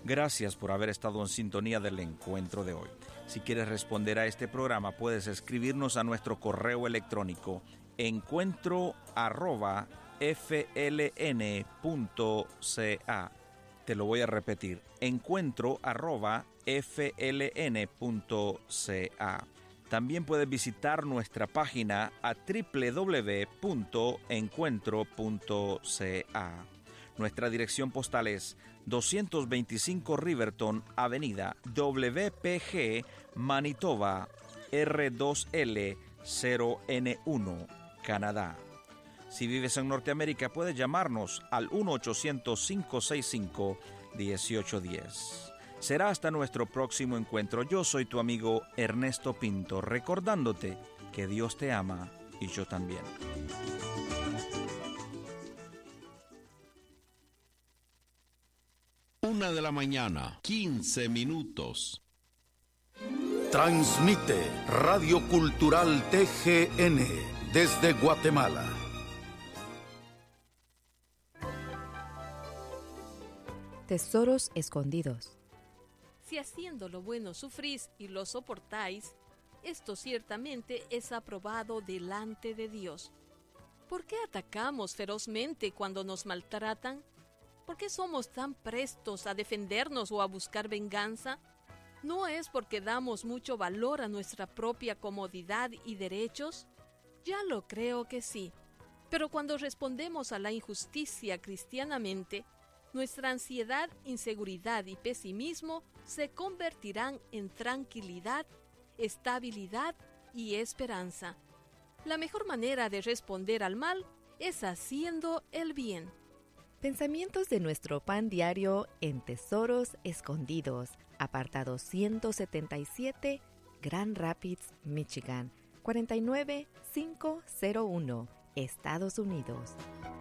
Gracias por haber estado en sintonía del encuentro de hoy. Si quieres responder a este programa, puedes escribirnos a nuestro correo electrónico encuentro@fln.ca. Te lo voy a repetir, encuentro@fln.ca. También puedes visitar nuestra página a www.encuentro.ca. Nuestra dirección postal es 225 Riverton Avenida, WPG, Manitoba, R2L 0N1, Canadá. Si vives en Norteamérica, puedes llamarnos al 1-800-565-1810. Será hasta nuestro próximo encuentro. Yo soy tu amigo Ernesto Pinto, recordándote que Dios te ama y yo también. Una de la mañana, 15 minutos. Transmite Radio Cultural TGN desde Guatemala. Tesoros escondidos. Si haciendo lo bueno sufrís y lo soportáis, esto ciertamente es aprobado delante de Dios. ¿Por qué atacamos ferozmente cuando nos maltratan? ¿Por qué somos tan prestos a defendernos o a buscar venganza? ¿No es porque damos mucho valor a nuestra propia comodidad y derechos? Ya lo creo que sí. Pero cuando respondemos a la injusticia cristianamente, nuestra ansiedad, inseguridad y pesimismo se convertirán en tranquilidad, estabilidad y esperanza. La mejor manera de responder al mal es haciendo el bien. Pensamientos de nuestro pan diario en Tesoros Escondidos, apartado 177, Grand Rapids, Michigan, 49501, Estados Unidos.